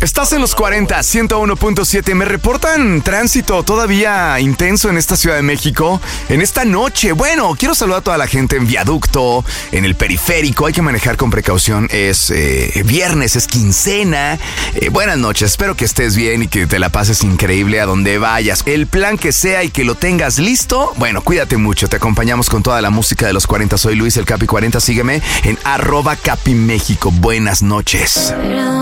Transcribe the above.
Estás en los 40, 101.7. Me reportan tránsito todavía intenso en esta Ciudad de México en esta noche. Bueno, quiero saludar a toda la gente en Viaducto, en el Periférico. Hay que manejar con precaución. Es viernes, es quincena. Buenas noches, espero que estés bien y que te la pases increíble a donde vayas. El plan que sea y que lo tengas listo. Bueno, cuídate mucho. Te acompañamos con toda la música de los 40. Soy Luis, el Capi 40. Sígueme en @CapiMéxico. Buenas noches.